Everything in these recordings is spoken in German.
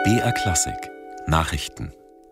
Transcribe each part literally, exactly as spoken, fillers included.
B R Klassik Nachrichten.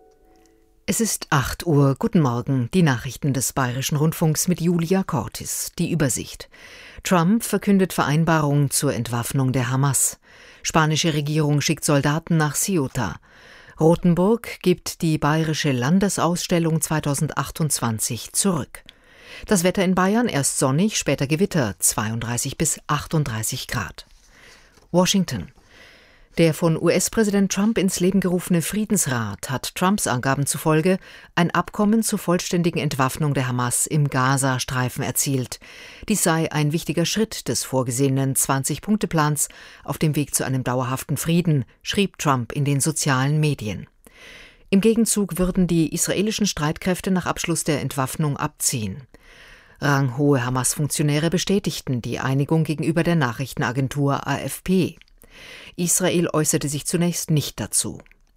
Es ist acht Uhr. Guten Morgen. Die Nachrichten des Bayerischen Rundfunks mit Julia Cortis. Die Übersicht. Trump verkündet Vereinbarung zur Entwaffnung der Hamas. Spanische Regierung schickt Soldaten nach Ceuta. Rothenburg gibt die Bayerische Landesausstellung zweitausendachtundzwanzig zurück. Das Wetter in Bayern: erst sonnig, später Gewitter, zweiunddreißig bis achtunddreißig Grad. Washington. Der von U S-Präsident Trump ins Leben gerufene Friedensrat hat Trumps Angaben zufolge ein Abkommen zur vollständigen Entwaffnung der Hamas im Gaza-Streifen erzielt. Dies sei ein wichtiger Schritt des vorgesehenen zwanzig-Punkte-Plans auf dem Weg zu einem dauerhaften Frieden, schrieb Trump in den sozialen Medien. Im Gegenzug würden die israelischen Streitkräfte nach Abschluss der Entwaffnung abziehen. Ranghohe Hamas-Funktionäre bestätigten die Einigung gegenüber der Nachrichtenagentur A F P. Israel äußerte sich zunächst nicht dazu.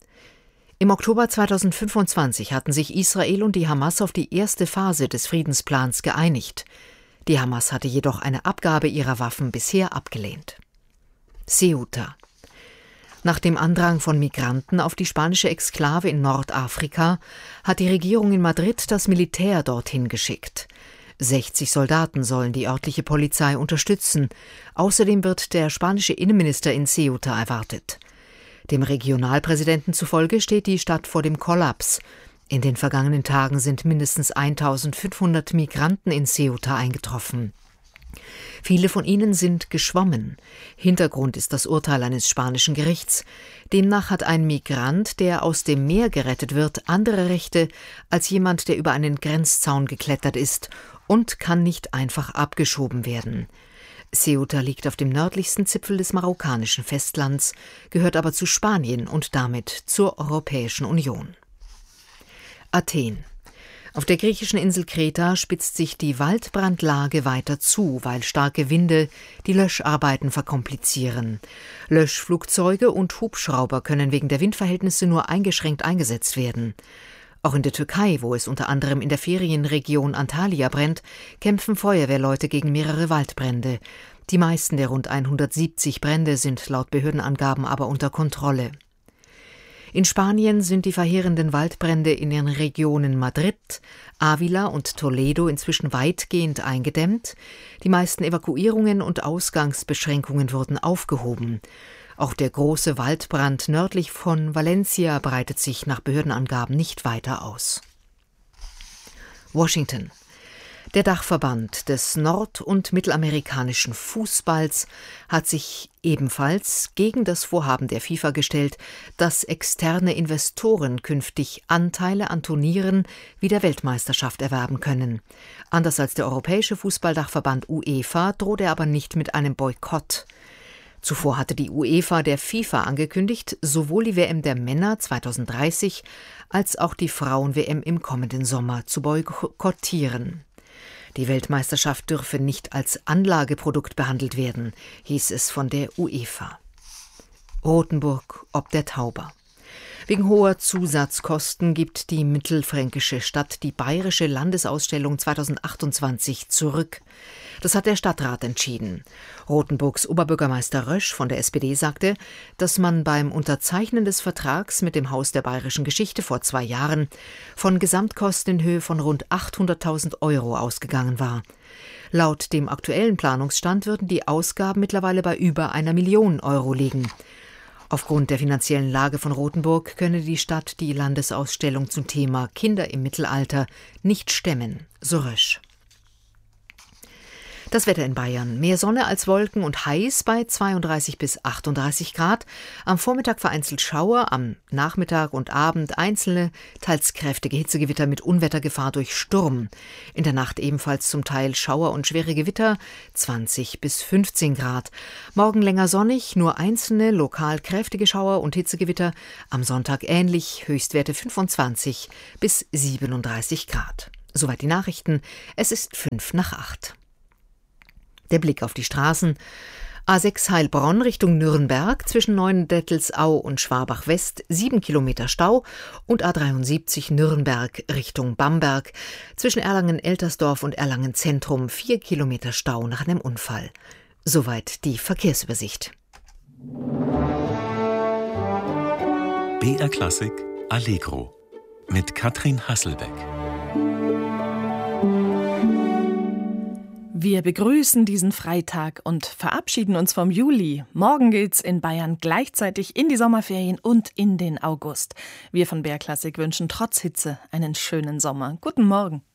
Im Oktober zweitausendfünfundzwanzig hatten sich Israel und die Hamas auf die erste Phase des Friedensplans geeinigt. Die Hamas hatte jedoch eine Abgabe ihrer Waffen bisher abgelehnt. Ceuta. Nach dem Andrang von Migranten auf die spanische Exklave in Nordafrika hat die Regierung in Madrid das Militär dorthin geschickt. sechzig Soldaten sollen die örtliche Polizei unterstützen. Außerdem wird der spanische Innenminister in Ceuta erwartet. Dem Regionalpräsidenten zufolge steht die Stadt vor dem Kollaps. In den vergangenen Tagen sind mindestens eintausendfünfhundert Migranten in Ceuta eingetroffen. Viele von ihnen sind geschwommen. Hintergrund ist das Urteil eines spanischen Gerichts. Demnach hat ein Migrant, der aus dem Meer gerettet wird, andere Rechte als jemand, der über einen Grenzzaun geklettert ist, und kann nicht einfach abgeschoben werden. Ceuta liegt auf dem nördlichsten Zipfel des marokkanischen Festlands, gehört aber zu Spanien und damit zur Europäischen Union. Athen. Auf der griechischen Insel Kreta spitzt sich die Waldbrandlage weiter zu, weil starke Winde die Löscharbeiten verkomplizieren. Löschflugzeuge und Hubschrauber können wegen der Windverhältnisse nur eingeschränkt eingesetzt werden. Auch in der Türkei, wo es unter anderem in der Ferienregion Antalya brennt, kämpfen Feuerwehrleute gegen mehrere Waldbrände. Die meisten der rund hundertsiebzig Brände sind laut Behördenangaben aber unter Kontrolle. In Spanien sind die verheerenden Waldbrände in den Regionen Madrid, Ávila und Toledo inzwischen weitgehend eingedämmt. Die meisten Evakuierungen und Ausgangsbeschränkungen wurden aufgehoben. Auch der große Waldbrand nördlich von Valencia breitet sich nach Behördenangaben nicht weiter aus. Washington. Der Dachverband des nord- und mittelamerikanischen Fußballs hat sich ebenfalls gegen das Vorhaben der FIFA gestellt, dass externe Investoren künftig Anteile an Turnieren wie der Weltmeisterschaft erwerben können. Anders als der Europäische Fußballdachverband UEFA droht er aber nicht mit einem Boykott. Zuvor hatte die UEFA der FIFA angekündigt, sowohl die W M der Männer zweitausenddreißig als auch die Frauen-W M im kommenden Sommer zu boykottieren. Die Weltmeisterschaft dürfe nicht als Anlageprodukt behandelt werden, hieß es von der UEFA. Rothenburg ob der Tauber. Wegen hoher Zusatzkosten gibt die mittelfränkische Stadt die Bayerische Landesausstellung zweitausendachtundzwanzig zurück. Das hat der Stadtrat entschieden. Rothenburgs Oberbürgermeister Rösch von der S P D sagte, dass man beim Unterzeichnen des Vertrags mit dem Haus der bayerischen Geschichte vor zwei Jahren von Gesamtkosten in Höhe von rund achthunderttausend Euro ausgegangen war. Laut dem aktuellen Planungsstand würden die Ausgaben mittlerweile bei über einer Million Euro liegen. Aufgrund der finanziellen Lage von Rothenburg könne die Stadt die Landesausstellung zum Thema Kinder im Mittelalter nicht stemmen, so Rösch. Das Wetter in Bayern: mehr Sonne als Wolken und heiß bei zweiunddreißig bis achtunddreißig Grad. Am Vormittag vereinzelt Schauer, am Nachmittag und Abend einzelne, teils kräftige Hitzegewitter mit Unwettergefahr durch Sturm. In der Nacht ebenfalls zum Teil Schauer und schwere Gewitter, zwanzig bis fünfzehn Grad. Morgen länger sonnig, nur einzelne, lokal kräftige Schauer und Hitzegewitter. Am Sonntag ähnlich, Höchstwerte fünfundzwanzig bis siebenunddreißig Grad. Soweit die Nachrichten. Es ist fünf nach acht. Der Blick auf die Straßen. A sechs Heilbronn Richtung Nürnberg zwischen Neuendettelsau und Schwabach West sieben Kilometer Stau und A dreiundsiebzig Nürnberg Richtung Bamberg zwischen Erlangen-Eltersdorf und Erlangen-Zentrum vier Kilometer Stau nach einem Unfall. Soweit die Verkehrsübersicht. B R Klassik Allegro mit Katrin Hasselbeck. Wir begrüßen diesen Freitag und verabschieden uns vom Juli. Morgen geht's in Bayern gleichzeitig in die Sommerferien und in den August. Wir von B R Klassik wünschen trotz Hitze einen schönen Sommer. Guten Morgen.